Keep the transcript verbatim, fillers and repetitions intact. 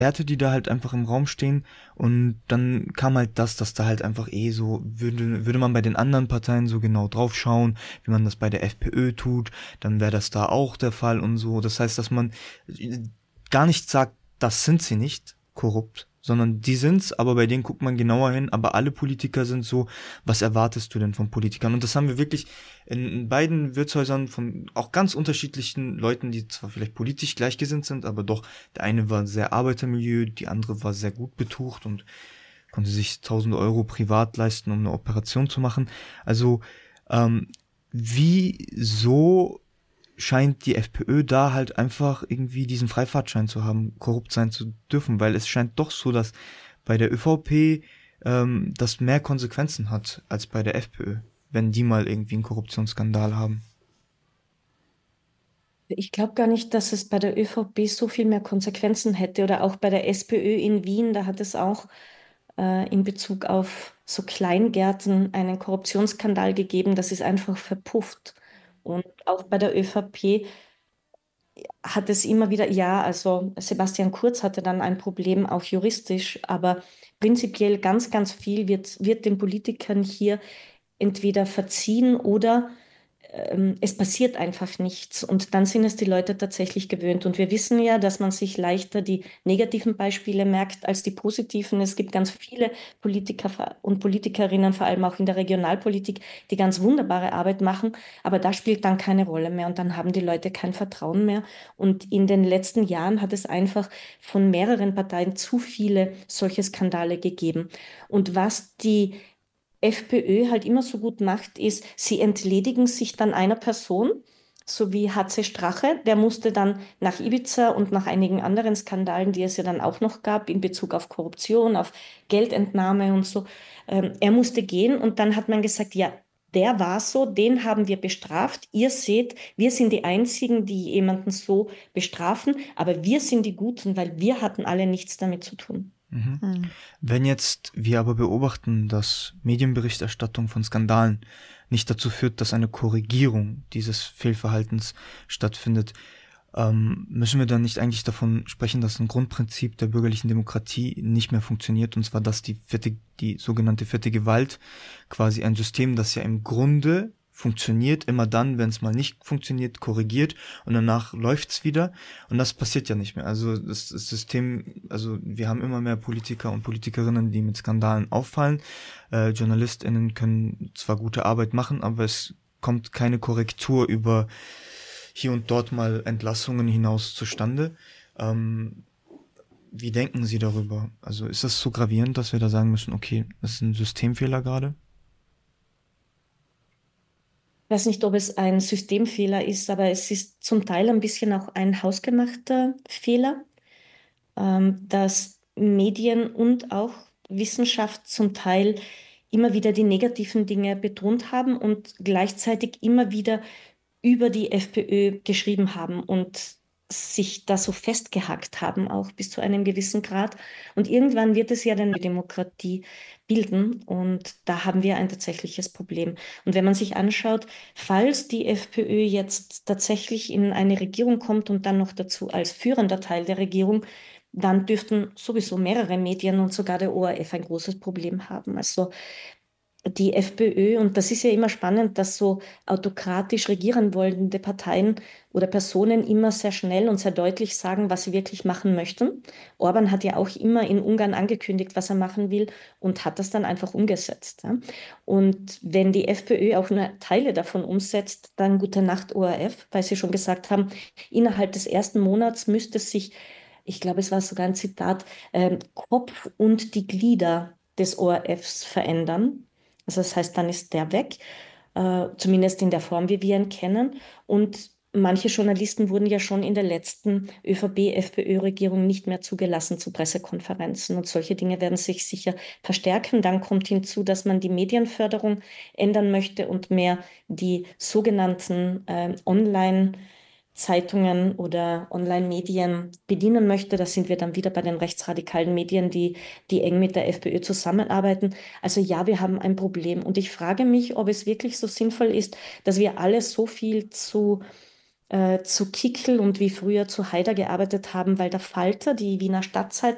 Werte, die da halt einfach im Raum stehen. Und dann kam halt das, dass da halt einfach eh so, würde, würde man bei den anderen Parteien so genau drauf schauen, wie man das bei der FPÖ tut, dann wäre das da auch der Fall und so. Das heißt, dass man gar nicht sagt, das sind sie nicht, korrupt, sondern die sind's, aber bei denen guckt man genauer hin, aber alle Politiker sind so, was erwartest du denn von Politikern? Und das haben wir wirklich in, in beiden Wirtshäusern von auch ganz unterschiedlichen Leuten, die zwar vielleicht politisch gleichgesinnt sind, aber doch, der eine war sehr Arbeitermilieu, die andere war sehr gut betucht und konnte sich tausend Euro privat leisten, um eine Operation zu machen. Also, ähm, wieso scheint die FPÖ da halt einfach irgendwie diesen Freifahrtschein zu haben, korrupt sein zu dürfen, weil es scheint doch so, dass bei der ÖVP ähm, das mehr Konsequenzen hat als bei der FPÖ, wenn die mal irgendwie einen Korruptionsskandal haben. Ich glaube gar nicht, dass es bei der ÖVP so viel mehr Konsequenzen hätte oder auch bei der SPÖ in Wien, da hat es auch äh, in Bezug auf so Kleingärten einen Korruptionsskandal gegeben, das ist einfach verpufft. Und auch bei der ÖVP hat es immer wieder, ja, also Sebastian Kurz hatte dann ein Problem, auch juristisch, aber prinzipiell ganz, ganz viel wird, wird den Politikern hier entweder verziehen oder ähm, es passiert einfach nichts. Und dann sind es die Leute tatsächlich gewöhnt. Und wir wissen ja, dass man sich leichter die negativen Beispiele merkt als die positiven. Es gibt ganz viele Politiker und Politikerinnen, vor allem auch in der Regionalpolitik, die ganz wunderbare Arbeit machen. Aber da spielt dann keine Rolle mehr. Und dann haben die Leute kein Vertrauen mehr. Und in den letzten Jahren hat es einfach von mehreren Parteien zu viele solche Skandale gegeben. Und was die FPÖ halt immer so gut macht, ist, sie entledigen sich dann einer Person, so wie H C Strache, der musste dann nach Ibiza und nach einigen anderen Skandalen, die es ja dann auch noch gab in Bezug auf Korruption, auf Geldentnahme und so, ähm, er musste gehen und dann hat man gesagt, ja, der war so, den haben wir bestraft. Ihr seht, wir sind die Einzigen, die jemanden so bestrafen, aber wir sind die Guten, weil wir hatten alle nichts damit zu tun. Mhm. Hm. Wenn jetzt wir aber beobachten, dass Medienberichterstattung von Skandalen nicht dazu führt, dass eine Korrigierung dieses Fehlverhaltens stattfindet, ähm, müssen wir dann nicht eigentlich davon sprechen, dass ein Grundprinzip der bürgerlichen Demokratie nicht mehr funktioniert, und zwar, dass die vierte, die sogenannte vierte Gewalt, quasi ein System, das ja im Grunde funktioniert, immer dann, wenn es mal nicht funktioniert, korrigiert und danach läuft's wieder, und das passiert ja nicht mehr. Also das, das System, also wir haben immer mehr Politiker und Politikerinnen, die mit Skandalen auffallen. Äh, JournalistInnen können zwar gute Arbeit machen, aber es kommt keine Korrektur über hier und dort mal Entlassungen hinaus zustande. Ähm, wie denken Sie darüber? Also ist das so gravierend, dass wir da sagen müssen, okay, das ist ein Systemfehler gerade? Ich weiß nicht, ob es ein Systemfehler ist, aber es ist zum Teil ein bisschen auch ein hausgemachter Fehler, ähm, dass Medien und auch Wissenschaft zum Teil immer wieder die negativen Dinge betont haben und gleichzeitig immer wieder über die FPÖ geschrieben haben und sich da so festgehackt haben, auch bis zu einem gewissen Grad. Und irgendwann wird es ja dann eine Demokratie bilden und da haben wir ein tatsächliches Problem. Und wenn man sich anschaut, falls die FPÖ jetzt tatsächlich in eine Regierung kommt und dann noch dazu als führender Teil der Regierung, dann dürften sowieso mehrere Medien und sogar der O R F ein großes Problem haben. Also die FPÖ, und das ist ja immer spannend, dass so autokratisch regieren wollende Parteien oder Personen immer sehr schnell und sehr deutlich sagen, was sie wirklich machen möchten. Orban hat ja auch immer in Ungarn angekündigt, was er machen will und hat das dann einfach umgesetzt. Ja. Und wenn die FPÖ auch nur Teile davon umsetzt, dann gute Nacht O R F, weil sie schon gesagt haben, innerhalb des ersten Monats müsste sich, ich glaube, es war sogar ein Zitat, ähm, Kopf und die Glieder des O R Fs verändern. Also das heißt, dann ist der weg, äh, zumindest in der Form, wie wir ihn kennen. Und manche Journalisten wurden ja schon in der letzten ÖVP-FPÖ-Regierung nicht mehr zugelassen zu Pressekonferenzen. Und solche Dinge werden sich sicher verstärken. Dann kommt hinzu, dass man die Medienförderung ändern möchte und mehr die sogenannten äh, Online- Zeitungen oder Online-Medien bedienen möchte. Da sind wir dann wieder bei den rechtsradikalen Medien, die, die eng mit der FPÖ zusammenarbeiten. Also ja, wir haben ein Problem. Und ich frage mich, ob es wirklich so sinnvoll ist, dass wir alle so viel zu, äh, zu Kickl und wie früher zu Haider gearbeitet haben, weil der Falter, die Wiener Stadtzeitung,